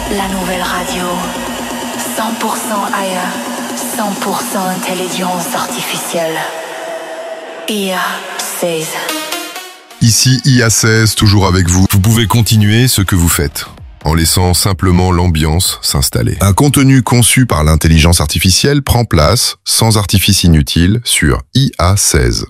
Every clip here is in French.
La nouvelle radio. 100% ailleurs. 100% intelligence artificielle. IA 16. Ici IA 16, toujours avec vous. Vous pouvez continuer ce que vous faites, en laissant simplement l'ambiance s'installer. Un contenu conçu par l'intelligence artificielle prend place, sans artifice inutile, sur IA 16.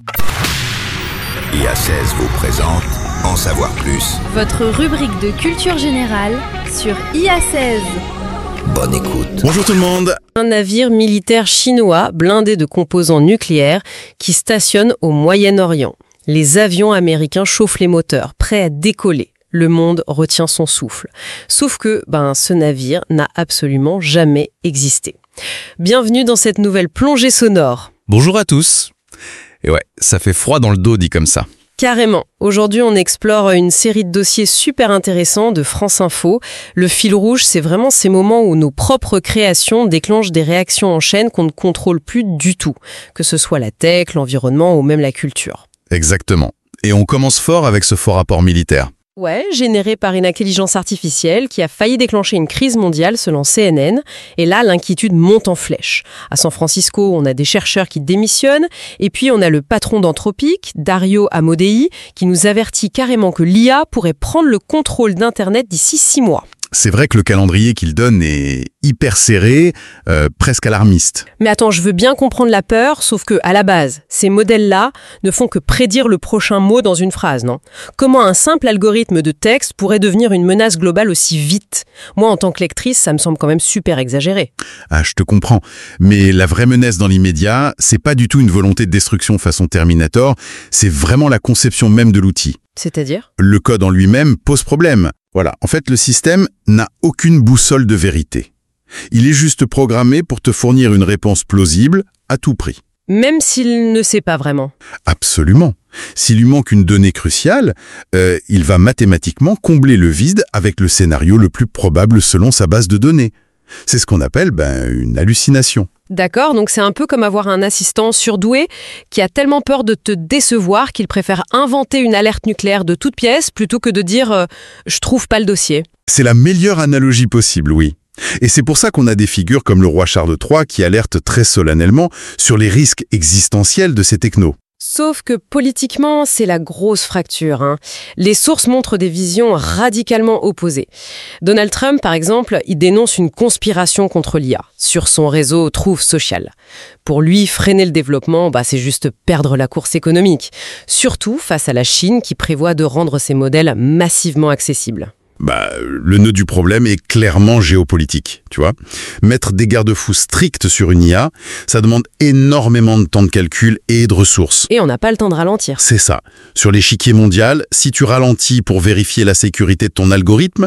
IA 16 vous présente En savoir plus. Votre rubrique de culture générale sur IA 16. Bonne écoute. Bonjour tout le monde. Un navire militaire chinois blindé de composants nucléaires qui stationne au Moyen-Orient. Les avions américains chauffent les moteurs, prêts à décoller. Le monde retient son souffle. Sauf que ce navire n'a absolument jamais existé. Bienvenue dans cette nouvelle plongée sonore. Bonjour à tous. Et ouais, ça fait froid dans le dos dit comme ça. Carrément. Aujourd'hui, on explore une série de dossiers super intéressants de France Info. Le fil rouge, c'est vraiment ces moments où nos propres créations déclenchent des réactions en chaîne qu'on ne contrôle plus du tout, que ce soit la tech, l'environnement ou même la culture. Exactement. Et on commence fort avec ce fort rapport militaire. Ouais, généré par une intelligence artificielle qui a failli déclencher une crise mondiale selon CNN. Et là, l'inquiétude monte en flèche. À San Francisco, on a des chercheurs qui démissionnent. Et puis, on a le patron d'Anthropic, Dario Amodei, qui nous avertit carrément que l'IA pourrait prendre le contrôle d'Internet d'ici 6 mois. C'est vrai que le calendrier qu'il donne est hyper serré, presque alarmiste. Mais attends, je veux bien comprendre la peur, sauf que, à la base, ces modèles-là ne font que prédire le prochain mot dans une phrase, non ? Comment un simple algorithme de texte pourrait devenir une menace globale aussi vite ? Moi, en tant que lectrice, ça me semble quand même super exagéré. Ah, je te comprends. Mais la vraie menace dans l'immédiat, c'est pas du tout une volonté de destruction façon Terminator, c'est vraiment la conception même de l'outil. C'est-à-dire ? Le code en lui-même pose problème. Voilà, en fait, le système n'a aucune boussole de vérité. Il est juste programmé pour te fournir une réponse plausible à tout prix. Même s'il ne sait pas vraiment. Absolument. S'il lui manque une donnée cruciale, il va mathématiquement combler le vide avec le scénario le plus probable selon sa base de données. C'est ce qu'on appelle une hallucination. D'accord, donc c'est un peu comme avoir un assistant surdoué qui a tellement peur de te décevoir qu'il préfère inventer une alerte nucléaire de toutes pièces plutôt que de dire « je trouve pas le dossier ». C'est la meilleure analogie possible, oui. Et c'est pour ça qu'on a des figures comme le roi Charles III qui alertent très solennellement sur les risques existentiels de ces technos. Sauf que politiquement, c'est la grosse fracture. Les sources montrent des visions radicalement opposées. Donald Trump, par exemple, il dénonce une conspiration contre l'IA sur son réseau Truth Social. Pour lui, freiner le développement, c'est juste perdre la course économique. Surtout face à la Chine qui prévoit de rendre ses modèles massivement accessibles. Le nœud du problème est clairement géopolitique, tu vois. Mettre des garde-fous stricts sur une IA, ça demande énormément de temps de calcul et de ressources. Et on n'a pas le temps de ralentir. C'est ça. Sur l'échiquier mondial, si tu ralentis pour vérifier la sécurité de ton algorithme,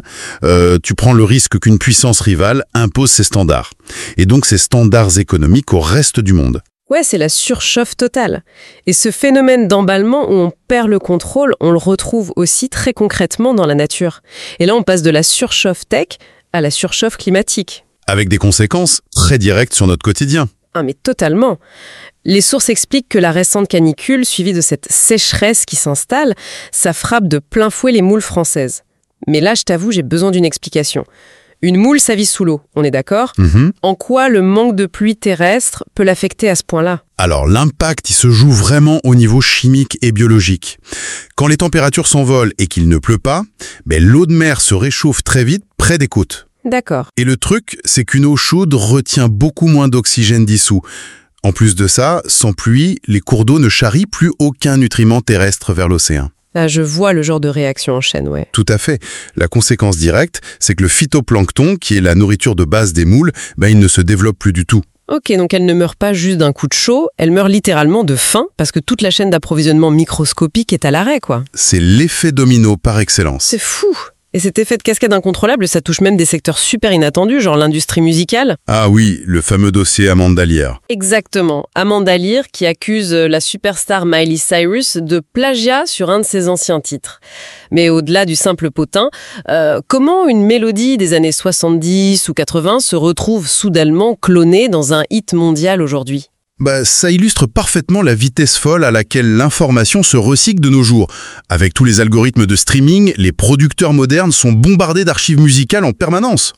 tu prends le risque qu'une puissance rivale impose ses standards. Et donc ses standards économiques au reste du monde. Ouais, c'est la surchauffe totale. Et ce phénomène d'emballement où on perd le contrôle, on le retrouve aussi très concrètement dans la nature. Et là, on passe de la surchauffe tech à la surchauffe climatique. Avec des conséquences très directes sur notre quotidien. Ah mais totalement. Les sources expliquent que la récente canicule, suivie de cette sécheresse qui s'installe, ça frappe de plein fouet les moules françaises. Mais là, je t'avoue, j'ai besoin d'une explication. Une moule, ça vit sous l'eau, on est d'accord ? En quoi le manque de pluie terrestre peut l'affecter à ce point-là ? Alors l'impact, il se joue vraiment au niveau chimique et biologique. Quand les températures s'envolent et qu'il ne pleut pas, l'eau de mer se réchauffe très vite près des côtes. D'accord. Et le truc, c'est qu'une eau chaude retient beaucoup moins d'oxygène dissous. En plus de ça, sans pluie, les cours d'eau ne charrient plus aucun nutriment terrestre vers l'océan. Là, je vois le genre de réaction en chaîne, ouais. Tout à fait. La conséquence directe, c'est que le phytoplancton, qui est la nourriture de base des moules, il ne se développe plus du tout. Ok, donc elle ne meurt pas juste d'un coup de chaud, elle meurt littéralement de faim, parce que toute la chaîne d'approvisionnement microscopique est à l'arrêt, quoi. C'est l'effet domino par excellence. C'est fou. Et cet effet de cascade incontrôlable, ça touche même des secteurs super inattendus, genre l'industrie musicale. Ah oui, le fameux dossier Amanda Lear. Exactement. Amanda Lear qui accuse la superstar Miley Cyrus de plagiat sur un de ses anciens titres. Mais au-delà du simple potin, comment une mélodie des années 70 ou 80 se retrouve soudainement clonée dans un hit mondial aujourd'hui ? Ça illustre parfaitement la vitesse folle à laquelle l'information se recycle de nos jours. Avec tous les algorithmes de streaming, les producteurs modernes sont bombardés d'archives musicales en permanence.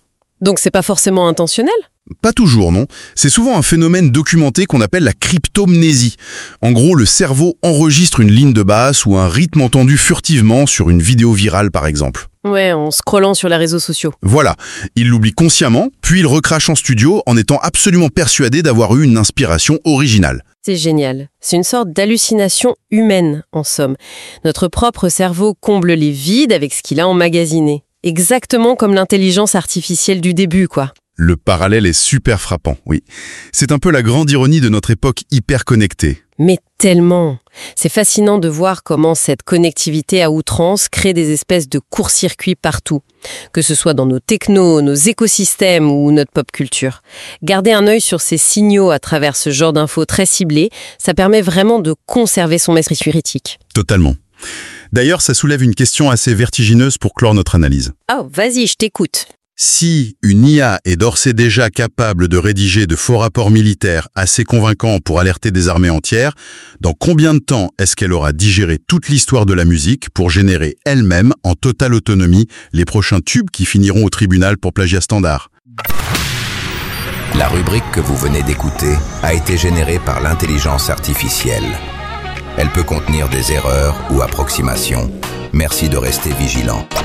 Donc c'est pas forcément intentionnel ? Pas toujours, non. C'est souvent un phénomène documenté qu'on appelle la cryptomnésie. En gros, le cerveau enregistre une ligne de basse ou un rythme entendu furtivement sur une vidéo virale, par exemple. Ouais, en scrollant sur les réseaux sociaux. Voilà, il l'oublie consciemment, puis il recrache en studio en étant absolument persuadé d'avoir eu une inspiration originale. C'est génial. C'est une sorte d'hallucination humaine, en somme. Notre propre cerveau comble les vides avec ce qu'il a emmagasiné. Exactement comme l'intelligence artificielle du début, quoi. Le parallèle est super frappant, oui. C'est un peu la grande ironie de notre époque hyper connectée. Mais tellement. C'est fascinant de voir comment cette connectivité à outrance crée des espèces de court-circuits partout, que ce soit dans nos technos, nos écosystèmes ou notre pop culture. Garder un œil sur ces signaux à travers ce genre d'infos très ciblées, ça permet vraiment de conserver son esprit critique. Totalement. D'ailleurs, ça soulève une question assez vertigineuse pour clore notre analyse. Oh, vas-y, je t'écoute. Si une IA est d'ores et déjà capable de rédiger de faux rapports militaires assez convaincants pour alerter des armées entières, dans combien de temps est-ce qu'elle aura digéré toute l'histoire de la musique pour générer elle-même, en totale autonomie, les prochains tubes qui finiront au tribunal pour plagiat standard ? La rubrique que vous venez d'écouter a été générée par l'intelligence artificielle. Elle peut contenir des erreurs ou approximations. Merci de rester vigilant.